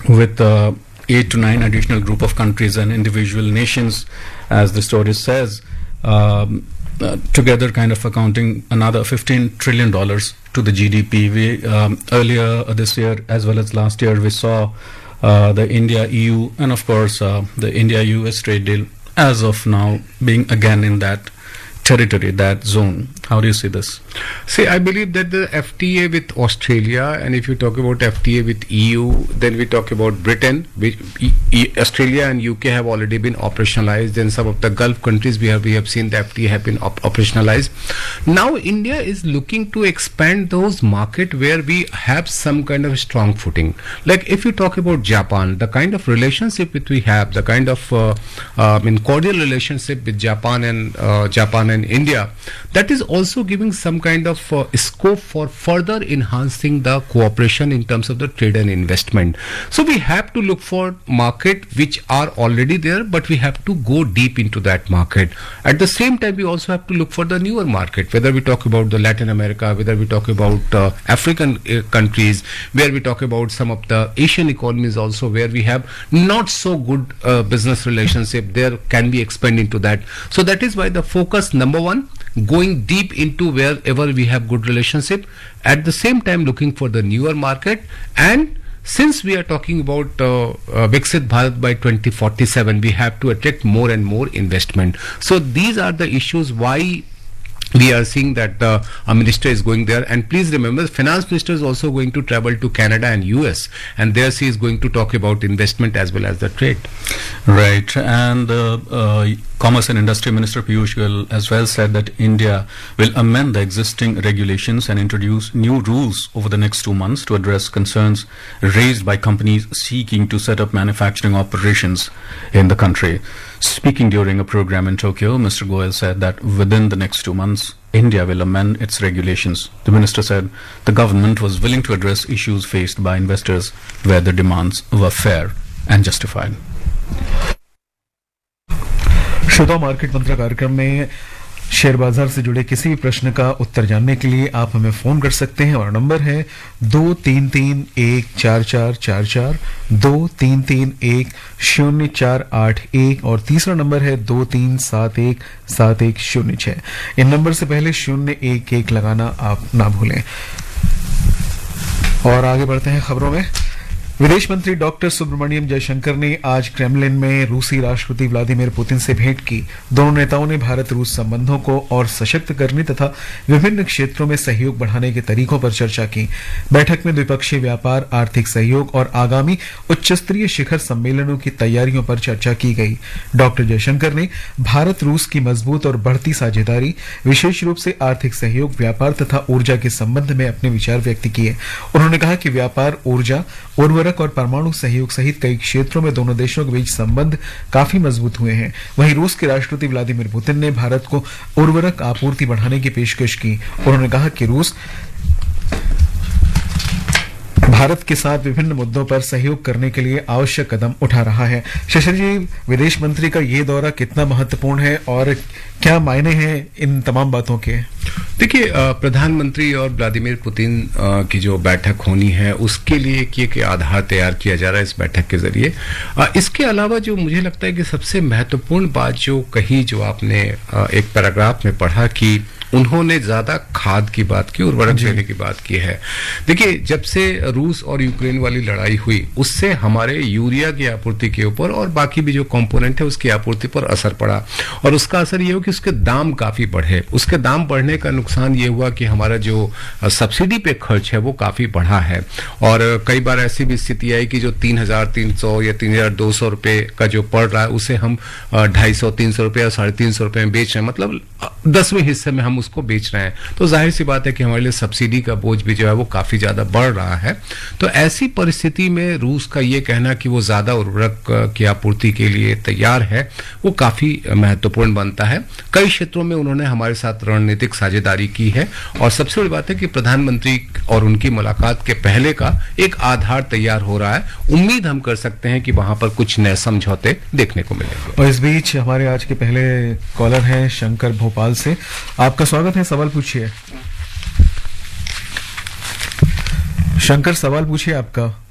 with 8 to 9 additional group of countries and individual nations, as the story says, together kind of accounting another $15 trillion to the GDP. We earlier this year as well as last year we saw the India-EU and of course the India-US trade deal as of now being again in that territory, that zone. How do you see this? See, I believe that the FTA with Australia, and if you talk about FTA with EU, then we talk about Britain, which Australia and UK have already been operationalized. Then some of the Gulf countries we have seen the FTA have been operationalized. Now India is looking to expand those markets where we have some kind of strong footing. Like if you talk about Japan, the kind of relationship which we have, the kind of cordial relationship with Japan and India, that is also giving some kind of scope for further enhancing the cooperation in terms of the trade and investment. So we have to look for market which are already there, but we have to go deep into that market. At the same time, we also have to look for the newer market, whether we talk about the Latin America, whether we talk about African countries, where we talk about some of the Asian economies also, where we have not so good business relationship. There can be expand into that. So that is why the focus, number one, going deep into wherever we have good relationship, at the same time looking for the newer market. And since we are talking about Viksit Bharat by 2047, we have to attract more and more investment. So these are the issues why we are seeing that a minister is going there. And please remember, the finance minister is also going to travel to Canada and US, and there she is going to talk about investment as well as the trade. Right. And Commerce and Industry Minister Piyush Goyal as well said that India will amend the existing regulations and introduce new rules over the next 2 months to address concerns raised by companies seeking to set up manufacturing operations in the country. Speaking during a program in Tokyo, Mr. Goyal said that within the next 2 months, India will amend its regulations. The minister said the government was willing to address issues faced by investors where the demands were fair and justified. श्रोता, market मंत्र कार्यक्रम में share बाजार से जुड़े किसी भी प्रश्न का उत्तर जानने के लिए आप हमें फोन कर सकते हैं और नंबर है 23314444, 23310481 और तीसरा नंबर है 23717106। इन नंबर से पहले 011 लगाना आप ना भूलें। और आगे बढ़ते हैं खबरों में। विदेश मंत्री डॉक्टर सुब्रमण्यम जयशंकर ने आज क्रेमलिन में रूसी राष्ट्रपति व्लादिमीर पुतिन से भेंट की। दोनों नेताओं ने भारत रूस संबंधों को और सशक्त करने तथा विभिन्न क्षेत्रों में सहयोग बढ़ाने के तरीकों पर चर्चा की। बैठक में द्विपक्षीय व्यापार, आर्थिक सहयोग और आगामी उच्चस्तरीय शिखर सम्मेलनों की तैयारियों पर चर्चा की गई। डॉक्टर जयशंकर ने भारत रूस की मजबूत और बढ़ती साझेदारी, विशेष रूप से आर्थिक सहयोग, व्यापार तथा ऊर्जा के संबंध में अपने विचार व्यक्त किए। उन्होंने कहा कि व्यापार, ऊर्जा, उर्वरक और परमाणु सहयोग सहित कई क्षेत्रों में दोनों देशों के बीच संबंध काफी मजबूत हुए हैं। वहीं रूस के राष्ट्रपति व्लादिमीर पुतिन ने भारत को उर्वरक आपूर्ति बढ़ाने की पेशकश की। उन्होंने कहा कि रूस भारत के साथ विभिन्न मुद्दों पर सहयोग करने के लिए आवश्यक कदम उठा रहा है। शशि जी, विदेश मंत्री का ये दौरा कितना महत्वपूर्ण है और क्या मायने हैं इन तमाम बातों के? देखिए, प्रधानमंत्री और व्लादिमीर पुतिन की जो बैठक होनी है उसके लिए एक आधार तैयार किया जा रहा है इस बैठक के जरिए। इसके अलावा जो मुझे लगता है कि सबसे महत्वपूर्ण बात जो कही, जो आपने एक पैराग्राफ में पढ़ा कि उन्होंने ज्यादा खाद की बात की, उर्वरक देने की बात की है। देखिए, जब से रूस और यूक्रेन वाली लड़ाई हुई उससे हमारे यूरिया की आपूर्ति के ऊपर और बाकी भी जो कंपोनेंट है उसकी आपूर्ति पर असर पड़ा, और उसका असर ये हो कि उसके दाम काफी बढ़े। उसके दाम बढ़ने का नुकसान ये हुआ कि हमारा जो सब्सिडी पे खर्च है वो काफी बढ़ा है, और कई बार ऐसी भी स्थिति आई कि जो 3,300 या 3,200 रुपए का जो पड़ रहा है उसे हम 250-300 रुपए या 350 रुपए में बेच रहे हैं, मतलब 10वें हिस्से में हम उसको बेच रहे हैं। तो जाहिर सी बात है कि हमारे लिए सब्सिडी का बोझ भी जो है वो काफी ज्यादा बढ़ रहा है। तो ऐसी परिस्थिति में रूस का ये कहना कि वो ज्यादा उर्वरक की आपूर्ति के लिए तैयार है वो काफी महत्वपूर्ण बनता है। कई क्षेत्रों में उन्होंने हमारे साथ रणनीतिक साझेदारी की है, और सबसे बड़ी बात है कि प्रधानमंत्री और उनकी मुलाकात के पहले का एक आधार तैयार हो रहा है। उम्मीद हम कर सकते हैं कि वहां पर कुछ नए समझौते देखने को मिलेंगे। और इस बीच हमारे आज के पहले कॉलर हैं शंकर भोपाल से। आपका स्वागत है, सवाल पूछिए। शंकर, सवाल पूछिए आपका।